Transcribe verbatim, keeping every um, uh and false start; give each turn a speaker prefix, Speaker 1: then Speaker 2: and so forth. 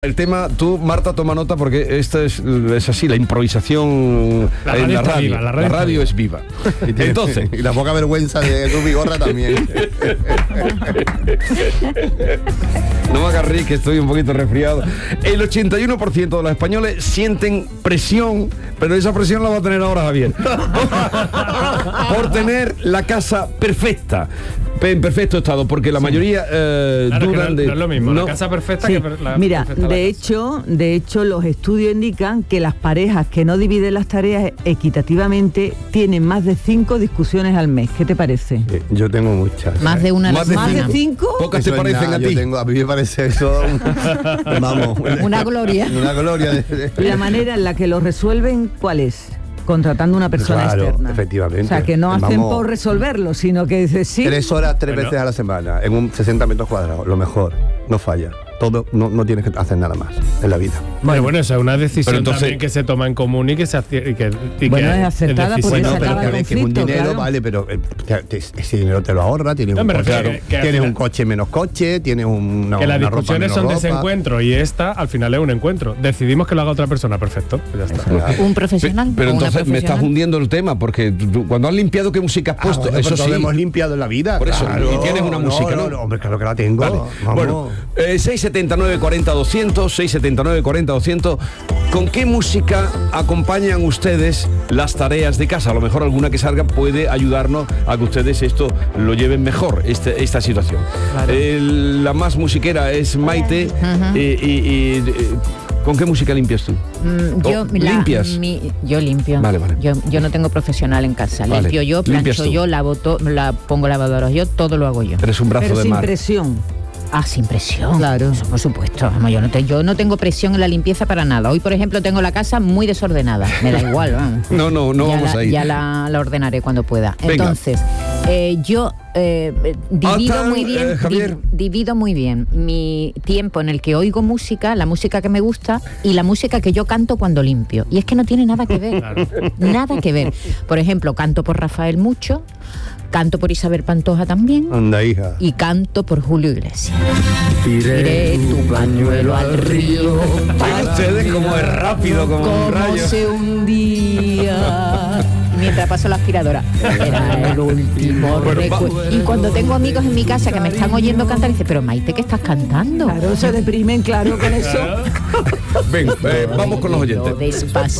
Speaker 1: El tema, tú, Marta, toma nota porque esta es, es así, la improvisación
Speaker 2: la
Speaker 1: en la radio.
Speaker 2: Viva, la radio,
Speaker 1: la radio es viva. Entonces,
Speaker 3: y la poca vergüenza de tu bigorra también.
Speaker 1: no me hagas reír, que estoy un poquito resfriado. El ochenta y uno por ciento de los españoles sienten presión, pero esa presión la va a tener ahora Javier. Por tener la casa perfecta. En perfecto estado, porque la sí. mayoría eh,
Speaker 2: claro,
Speaker 1: dudan
Speaker 2: no,
Speaker 1: de...
Speaker 2: no es lo mismo,
Speaker 1: no.
Speaker 2: la casa perfecta
Speaker 4: sí.
Speaker 2: que la
Speaker 4: Mira,
Speaker 2: perfecta
Speaker 4: de
Speaker 2: la
Speaker 4: hecho, de hecho, los estudios indican que las parejas que no dividen las tareas equitativamente tienen más de cinco discusiones al mes. ¿Qué te parece?
Speaker 3: Eh, yo tengo muchas.
Speaker 5: Más de una a la
Speaker 1: ¿Más de
Speaker 5: semana.
Speaker 4: ¿Más de cinco?
Speaker 1: Pocas
Speaker 3: Eso
Speaker 1: te parecen
Speaker 3: nada,
Speaker 1: a
Speaker 3: yo
Speaker 1: ti.
Speaker 3: Tengo, a mí me parece eso... vamos.
Speaker 5: Una gloria.
Speaker 3: Una gloria. De, de...
Speaker 4: La manera en la que lo resuelven, ¿cuál es? Contratando una persona
Speaker 3: claro,
Speaker 4: externa.
Speaker 3: Efectivamente.
Speaker 4: O sea, que no
Speaker 3: Vamos,
Speaker 4: hacen por resolverlo, sino que dices sí.
Speaker 3: Tres horas, tres
Speaker 2: bueno.
Speaker 3: veces a la semana, en un sesenta metros cuadrados, lo mejor, no falla. Todo, no, no tienes que hacer nada más en la vida.
Speaker 2: Bueno, bueno, esa es una decisión
Speaker 1: entonces,
Speaker 2: también que se toma en común y que se hace, y que, y
Speaker 4: Bueno,
Speaker 2: que
Speaker 4: es acertada
Speaker 2: decisión.
Speaker 4: porque
Speaker 3: Bueno,
Speaker 4: se
Speaker 3: pero
Speaker 4: acaba
Speaker 3: que
Speaker 4: el
Speaker 3: ves que es un
Speaker 4: conflicto,
Speaker 3: dinero,
Speaker 4: claro.
Speaker 3: vale, pero eh, te- te- ese dinero te lo ahorra, tienes
Speaker 2: No,
Speaker 3: un
Speaker 2: me
Speaker 3: coche,
Speaker 2: refiero que- que al
Speaker 3: tienes
Speaker 2: final-
Speaker 3: un coche menos coche, tienes una,
Speaker 2: Que las
Speaker 3: una ropa
Speaker 2: discusiones
Speaker 3: menos
Speaker 2: son
Speaker 3: ropa.
Speaker 2: desencuentro y esta al final es un encuentro. Decidimos que lo haga otra persona, perfecto, pues ya está.
Speaker 5: Un profesional.
Speaker 1: Pe- Pero
Speaker 5: o una
Speaker 1: entonces me estás
Speaker 5: profesional.
Speaker 1: hundiendo el tema, porque tú- tú- cuando has limpiado, ¿qué música has
Speaker 3: Ah,
Speaker 1: puesto?
Speaker 3: bueno,
Speaker 1: eso
Speaker 3: pero
Speaker 1: sí.
Speaker 3: todos hemos limpiado en la vida.
Speaker 1: Por eso,
Speaker 3: claro.
Speaker 1: y tienes una
Speaker 3: No,
Speaker 1: música, ¿no?
Speaker 3: no, no, hombre, claro que la tengo.
Speaker 1: Vale.
Speaker 3: Vamos.
Speaker 1: Bueno, eh, seis setenta y nueve cuarenta doscientos, seis setenta y nueve cuarenta doscientos. ¿Con qué música acompañan ustedes las tareas de casa? A lo mejor alguna que salga puede ayudarnos a que ustedes esto lo lleven mejor, este, esta situación.
Speaker 4: Claro.
Speaker 1: El- la más musiquera es Maite.
Speaker 5: Ujú.
Speaker 1: y, y- y, eh, ¿con qué música limpias tú?
Speaker 5: Mm, yo,
Speaker 1: Oh,
Speaker 5: la-
Speaker 1: ¿limpias?
Speaker 5: mi- yo limpio.
Speaker 1: Vale, vale.
Speaker 5: Yo, yo no tengo profesional en casa.
Speaker 1: Vale.
Speaker 5: Limpio yo,
Speaker 1: Limpias
Speaker 5: plancho
Speaker 1: tú.
Speaker 5: yo, lavo to- la pongo lavadoras yo, todo lo hago yo.
Speaker 1: Eres un brazo
Speaker 4: Pero
Speaker 1: de
Speaker 4: sin
Speaker 1: mar.
Speaker 4: presión.
Speaker 5: Ah, sin presión.
Speaker 4: Claro.
Speaker 5: Eso, por supuesto. Vamos, yo, no te- yo no tengo presión en la limpieza para nada. Hoy, por ejemplo, tengo la casa muy desordenada. Me da igual, vamos.
Speaker 1: No, no, no
Speaker 5: ya
Speaker 1: vamos
Speaker 5: la,
Speaker 1: a ir.
Speaker 5: Ya la, la ordenaré cuando pueda.
Speaker 1: Venga.
Speaker 5: Entonces, eh, yo eh, divido
Speaker 1: Hasta,
Speaker 5: muy bien,
Speaker 1: eh, Javier.
Speaker 5: di- divido muy bien mi tiempo en el que oigo música, la música que me gusta y la música que yo canto cuando limpio. Y es que no tiene nada que ver.
Speaker 2: Claro.
Speaker 5: Nada que ver. Por ejemplo, canto por Rafael mucho, canto por Isabel Pantoja también.
Speaker 3: Anda, hija.
Speaker 5: Y canto por Julio Iglesias. Tiré tu pañuelo al río.
Speaker 1: Oigan ustedes cómo es rápido, como un
Speaker 5: Como
Speaker 1: rayo.
Speaker 5: se hundía. Mientras paso la aspiradora. Era el último
Speaker 1: Bueno, va-
Speaker 5: recuerdo. Y cuando tengo amigos en mi casa que me están oyendo cantar, dice, pero Maite, ¿qué estás cantando?
Speaker 4: Claro, se deprimen, claro, con eso.
Speaker 1: Ven, eh, vamos con los oyentes.
Speaker 5: Despacito.